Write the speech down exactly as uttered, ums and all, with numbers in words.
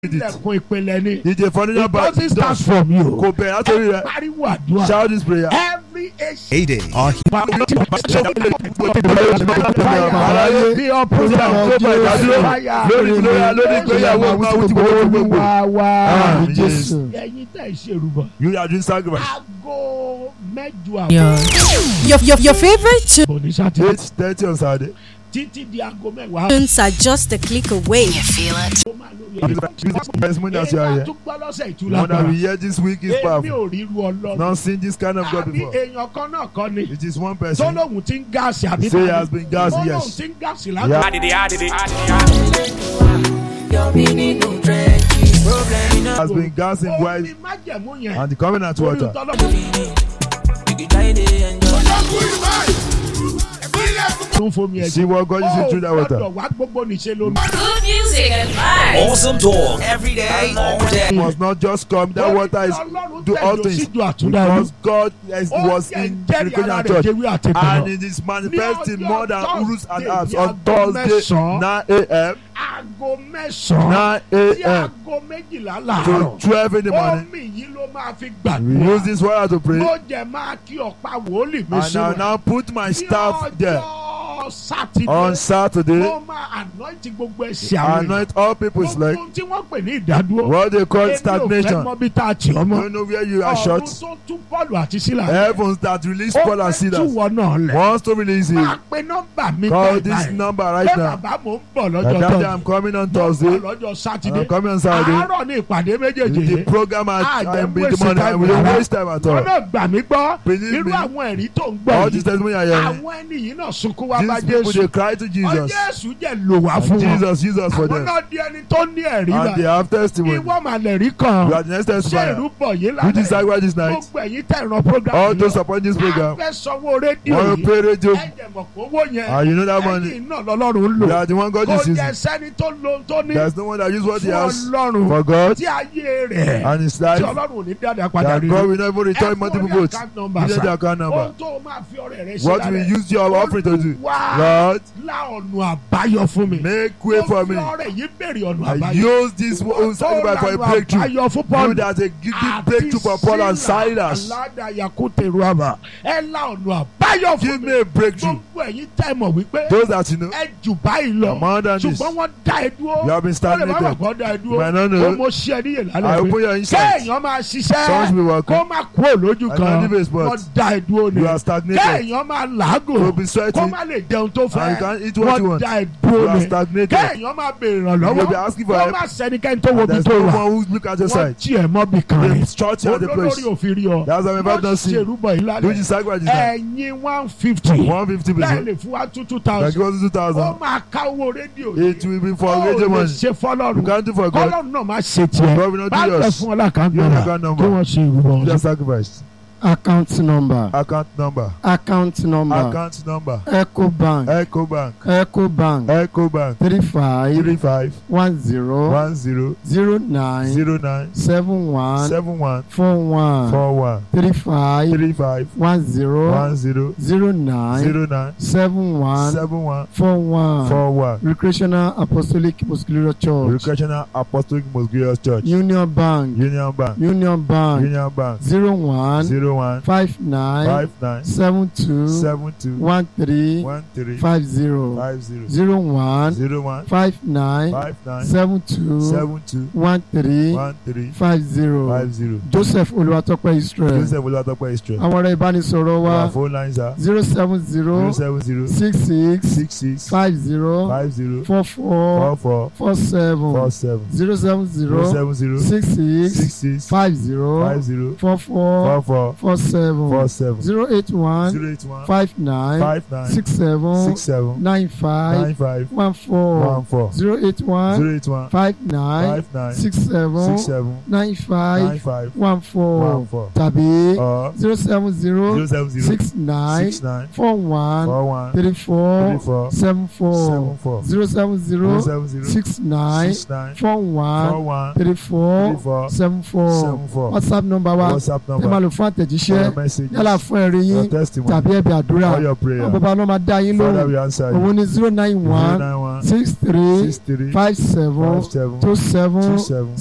ilẹ̀kùn ìpìlẹ̀ ni. D J Fọdúnjọ It doesn't start from you. kò bẹ̀rẹ̀ látòrí rẹ̀. Pariwo àdúrà. Shout this prayer. Every age. Heyday. Our Bí ọ program tó bẹ̀rẹ̀ lórí lórí lórí lórí ìgbéyàwó máa ti gbogbo gbogbo. wá wá. Jésù. Ẹ̀yin tẹ̀ ṣe rúbọ. You are doing sacrifice. Aago mẹ́jọ àbọ̀. Your, your, your favorite Òní Sátidé. eight thirty on Saturday. Títí di aago mẹ́wàá. tunes are just a click away. you feel it. Ó máa lórí ẹ̀. Testimony as you are Èyí here. tó gbọ́ lọ́sẹ̀ The ìtura one that we kan. hear this week is Èmi powerful. ò ríru Ọlọ́run. Not seen this kind of God Àbí before. èèyàn kan náà kọ́ ni. It is one Tó person. lóhùn tí ń gáàsì àbí Say he has been gassed, Tó lóhùn yes. tí ń gáàsì Yeah. lágbàá. Has been gassing Ó while ní májẹ̀mú yẹn. and the covenant water. Don't fool me See what God is through that water. Good Good music and vibes. Awesome talk every day, all day. Must not just come. That water is do all things because God is, was in the Christian church and it is manifesting more than roots and herbs on Thursday nine a.m. Aago mẹ́sàn-án nine sí a.m. aago méjìlá to láàárọ̀. twelve in the morning. Omi yìí ló máa fi We gbàdúrà. use this water to pray Mo jẹ máa kí ọ̀pá wòlíì mi and I sílẹ̀. now put my staff there Ní ọjọ́ Sátidé. on Saturday. Mo máa anoint gbogbo ẹsẹ̀ àwọn èèyàn. Anoint all people's leg. Gbogbo tí wọ́n pè ní ìdádúró. What they call Èmi ò fẹ́ stagnation. mọ bí tá a tì ọ́ mọ́. Don't know where you are short. Ọ̀run tó tún Pọ́ọ̀lù àti Sílà. Heavens that release Ó Paul and fẹ́ tú Silas wọ náà lẹ̀. wants to release you. Máa pe nọ́mbà mi Call bẹ́ẹ̀ this báyìí. number Pé right now. bàbá mò ń bọ̀ That lọ́jọ́ day Thursday. I'm coming on Mo ń Thursday. bọ̀ lọ́jọ́ Sátidé. I'm coming on Saturday. Àárọ̀ ní ìpàdé méjèèjì. The program at Ah, I am don't in the waste morning. time We don't rárá. waste time at Wọ́n all. náà gbà mí gbọ́. Believe Irú me. àwọn ẹ̀rí tó ń gbọ́ All yìí. this testimony I hear. Àwọn ẹni yìí náà sunkún wá bá These people they Jésù. cry to Ó Jesus. Jésù jẹ́ lò wá fún And wọn. Jesus use us for Àwọn them. náà di ẹni tó ní ẹ̀rí And they rà. have testimony. Ìwọ mà lè rí kan. You are the next Ṣé testifier. ìrúbọ̀ yìí You decide lálẹ́? why this night. Gbogbo ẹ̀yin tẹ̀ ràn program All yìí those lọ. support this program. A fẹ́ sanwó rédíò Want to yìí. pay radio. Ẹ̀jẹ̀ mọ̀ kó owó yẹn. And you know that money. Ẹ̀yin náà lọ́lọ́run ń lò. You are the one God Kò is jẹ́ using. sẹ́ni tó lo ohun tó ní. There's no one that use what he Fún has Ọlọ́run. for God Tí ayé rẹ̀. and his Tí life. Ọlọ́run ò ní dáadáa padà That rí. God will not even return multiple votes. Number, Give them sir. the account number. Ohun tó máa fi ọrẹ rẹ ṣe What will lálẹ́. you use your offering to do? Wá Lord, lá ọ̀nà àbáyọ fún mi. make way for me. Mo fi ọrẹ yìí béèrè ọ̀nà I àbáyọ. use this one sacrifice for a breakthrough. Àbáyọ fún You Paul. that a big breakthrough for Paul and Silas. Aládà Yakute Ruaba. Ẹ lá ọ̀nà àbáyọ Give fún me mi. a breakthrough. Gbogbo ẹ̀yin tẹ́ mọ̀ wípé. Those that you know, Ẹ jù báyìí lọ. more than this. Ṣùgbọ́n wọ́n dá ẹ dúró. You have been Wọ́n lè má stagnated. bàbá dá ẹ dúró. You might not know. Ó mo ṣe ẹ níyè I lálẹ́ open your insight. Kéèyàn máa Songs ṣiṣẹ́. will work. Kó má kúrò lójú I kan. don't leave a spot. Wọ́n dá ẹ dúró ni. You are stagnated. Kéèyàn máa làágùn. You will be sweating. Kó má lè jẹun tó And fẹ́. you can't eat what you Wọ́n want. dá ẹ You dúró are ni. stagnated. Kéèyàn máa béèrè You will be ìrànlọ́wọ́. asking for Kó help. má sẹ́nikẹ́ni tó wo And bí there's tó no wà. one who look at your Wọ́n side. jí ẹ̀ mọ́ bí kan They rẹ̀. shot you at the Olólórí place. òfin rí ọ. That's why I'm about to Wọ́n see. ṣerúbọ̀ yìí Do you lálẹ́. sacrifice this night? Ẹ̀yin one fifty. one fifty Bẹ́ẹ̀ percent. lè fún wa two two Like thousand. it was two Ó thousand. máa ká owó rédíò It will be for Ó radio lè money. ṣe You fọlọ́run. can't do for God. Kọ́lọ́run náà máa ṣe tiẹ̀. God will not do Bá lọ yours. fún ọlákàndá Give me náà account number. kí wọ́n ṣe ìrúbọ. Just sacrifice. Account number. Account number. Account number. Account number. Ecobank. Ecobank. Ecobank. Ecobank. Three five Three five one zero one zero zero nine zero nine seven one seven one four one four one three five three five one zero one zero zero nine zero nine seven one seven one four one. four one. Recreational Apostolic Muscular Church. Recreational Apostolic Most Glorious Church. Union Bank. Union Bank. Union Bank. Union Bank. Zero one Zero one five nine five nine seven two seven two one three one three five zero five zero zero one zero one five nine five nine seven two seven two one three one three five zero. five zero. Joseph Olúwatópẹ́ Israel. Joseph Olúwatópẹ́ Israel. Àwọn ọ̀rẹ́ ìbánisọ̀rọ̀ wa Our phone lines are zero seven zero zero seven zero six six six six five zero five zero four four four four four seven four seven zero seven zero zero seven zero six six six six five zero five zero four four four four four seven four seven zero eight one zero eight one five nine five nine six seven six seven nine five nine five one four one four zero eight one zero eight one five nine five nine six seven six seven nine nine five five one four one four tàbí or zero seven zero zero seven zero six nine six nine four one four one three three four four seven four seven four zero seven zero zero seven zero six nine six nine four four one one three three four four seven four seven four. WhatsApp number wa WhatsApp ẹ máa number lò fún àtẹ̀jíṣẹ́. àtẹ̀jíṣẹ́ yálà fún ẹ̀rí yín tàbí ẹ̀bẹ̀ àdúrà àwọn bàbá náà máa dá yín lóhùn òun ní zero nine one six three five seven two seven